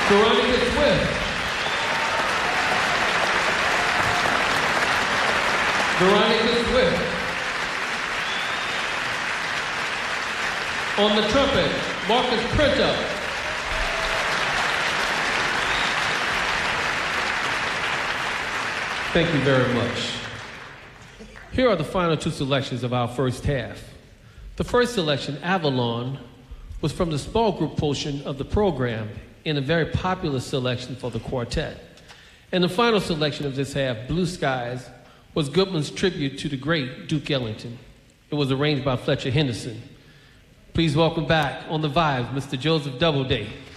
Veronica Swift. Veronica Swift. On the trumpet, Marcus Printup. Thank you very much. Here are the final two selections of our first half. The first selection, Avalon, was from the small group portion of the program in a very popular selection for the quartet. And the final selection of this half, Blue Skies, was Goodman's tribute to the great Duke Ellington. It was arranged by Fletcher Henderson. Please welcome back on the vibes, Mr. Joseph Doubleday.